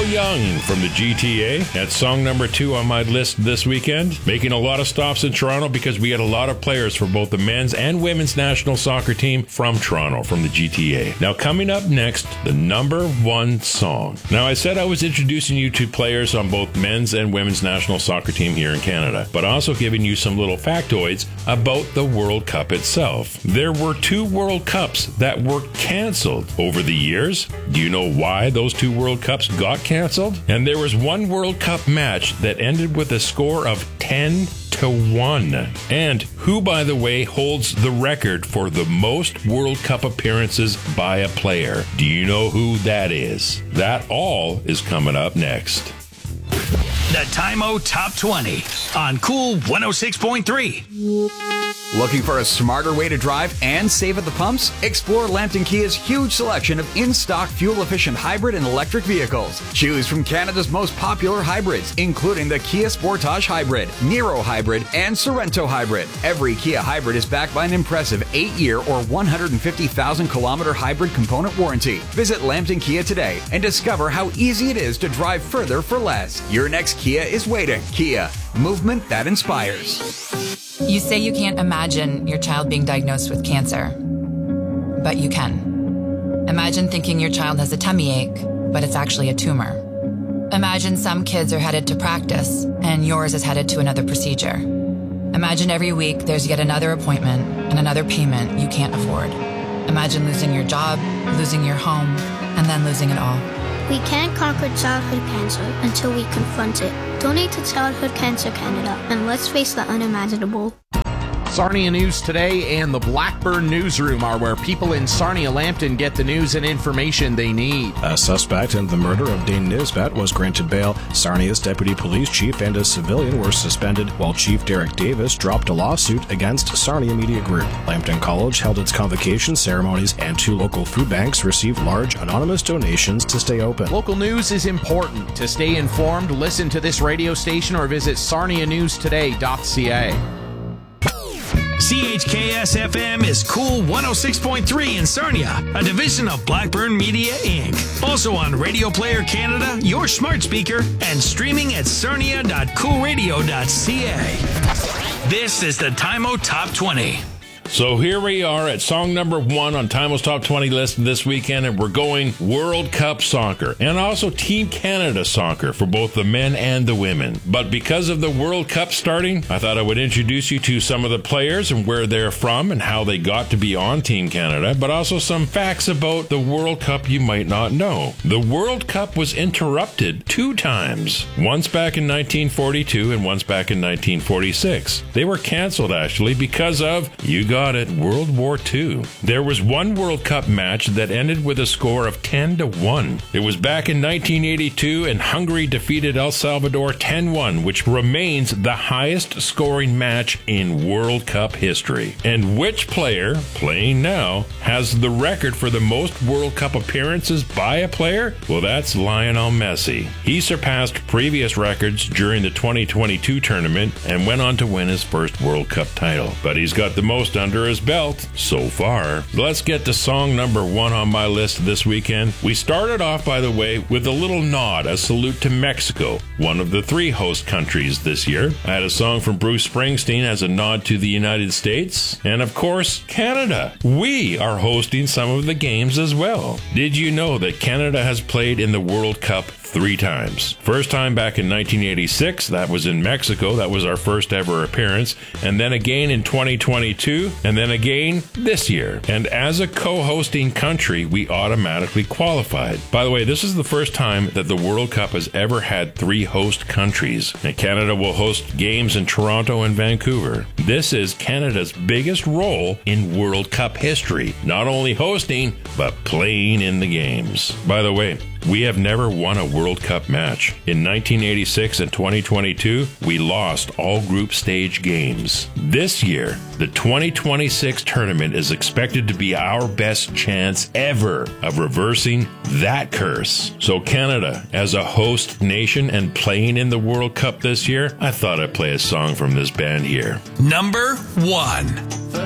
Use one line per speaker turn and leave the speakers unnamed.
Neil Young from the GTA. That's song number 2 on my list this weekend. Making a lot of stops in Toronto because we had a lot of players for both the men's and women's national soccer team from Toronto, from the GTA. Now, coming up next, the number 1 song. Now, I said I was introducing you to players on both men's and women's national soccer team here in Canada, but also giving you some little factoids about the World Cup itself. There were 2 World Cups that were canceled over the years. Do you know why those 2 World Cups got canceled? And there was 1 World Cup match that ended with a score of 10-1. And who, by the way, holds the record for the most World Cup appearances by a player? Do you know who that is? That all is coming up next.
The Time-O Top 20 on Cool 106.3.
Looking for a smarter way to drive and save at the pumps? Explore Lambton Kia's huge selection of in-stock fuel-efficient hybrid and electric vehicles. Choose from Canada's most popular hybrids, including the Kia Sportage Hybrid, Niro Hybrid, and Sorento Hybrid. Every Kia hybrid is backed by an impressive 8-year or 150,000-kilometer hybrid component warranty. Visit Lambton Kia today and discover how easy it is to drive further for less. Your next Kia is waiting. Kia, movement that inspires.
You say you can't imagine your child being diagnosed with cancer, but you can. Imagine thinking your child has a tummy ache, but it's actually a tumor. Imagine some kids are headed to practice, and yours is headed to another procedure. Imagine every week there's yet another appointment and another payment you can't afford. Imagine losing your job, losing your home, and then losing it all.
We can't conquer childhood cancer until we confront it. Donate to Childhood Cancer Canada, and let's face the unimaginable.
Sarnia News Today and the Blackburn Newsroom are where people in Sarnia-Lambton get the news and information they need.
A suspect in the murder of Dane Nisbet was granted bail. Sarnia's deputy police chief and a civilian were suspended, while Chief Derek Davis dropped a lawsuit against Sarnia Media Group. Lambton College held its convocation ceremonies, and 2 local food banks received large anonymous donations to stay open.
Local news is important. To stay informed, listen to this radio station or visit sarnianewstoday.ca.
CHKS-FM is Cool 106.3 in Sarnia, a division of Blackburn Media, Inc. Also on Radio Player Canada, your smart speaker, and streaming at sarnia.coolradio.ca. This is the Time-O Top 20.
So here we are at song number 1 on Time-O's Top 20 list this weekend, and we're going World Cup soccer and also Team Canada soccer for both the men and the women. But because of the World Cup starting, I thought I would introduce you to some of the players and where they're from and how they got to be on Team Canada, but also some facts about the World Cup you might not know. The World Cup was interrupted 2 times, once back in 1942 and once back in 1946. They were canceled, actually, because of, you got it, World War II. There was 1 World Cup match that ended with a score of 10-1. It was back in 1982, and Hungary defeated El Salvador 10-1, which remains the highest scoring match in World Cup history. And which player, playing now, has the record for the most World Cup appearances by a player? Well, that's Lionel Messi. He surpassed previous records during the 2022 tournament and went on to win his first World Cup title. But he's got the most under his belt so far. Let's get to song number 1 on my list this weekend. We started off, by the way, with a little nod, a salute to Mexico, one of the 3 host countries this year. I had a song from Bruce Springsteen as a nod to the United States, and of course, Canada. We are hosting some of the games as well. Did you know that Canada has played in the World Cup 3 times? First time back in 1986, that was in Mexico. That was our first ever appearance. And then again in 2022, and then again this year. And as a co-hosting country, we automatically qualified. By the way, this is the first time that the World Cup has ever had 3 host countries. And Canada will host games in Toronto and Vancouver. This is Canada's biggest role in World Cup history. Not only hosting, but playing in the games. By the way, we have never won a World Cup match. In 1986 and 2022, we lost all group stage games. This year, the 2026 tournament is expected to be our best chance ever of reversing that curse. So Canada, as a host nation and playing in the World Cup this year, I thought I'd play a song from this band here.
Number 1.